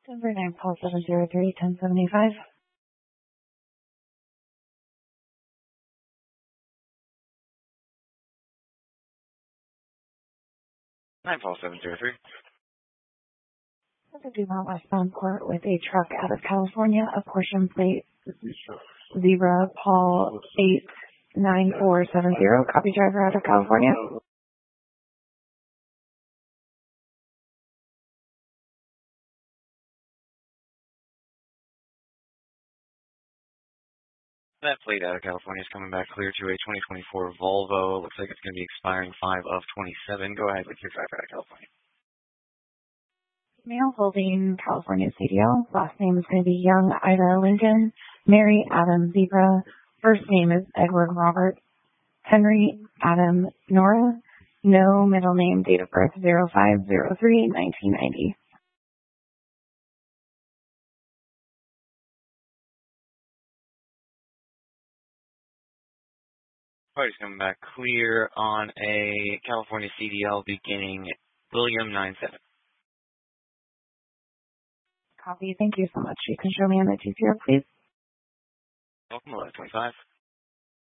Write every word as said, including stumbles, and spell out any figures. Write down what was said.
Denver nine call seven zero three ten seventy five. nine Paul seven zero three. That's a Dumont westbound court with a truck out of California, a portion plate Zebra Paul eight nine four seven zero. Copy, driver out of California. That plate out of California is coming back clear to a twenty twenty-four Volvo. Looks like it's going to be expiring five of twenty-seven. Go ahead with your driver out of California. Male holding California C D L. Last name is going to be Young Ida Lincoln. Mary Adam Zebra. First name is Edward Robert. Henry Adam Nora. No middle name. Date of birth zero five zero three nineteen ninety. Party's coming back clear on a California C D L beginning William nine seven. Copy. Thank you so much. You can show me on the G P R, please. Welcome, eleven twenty-five.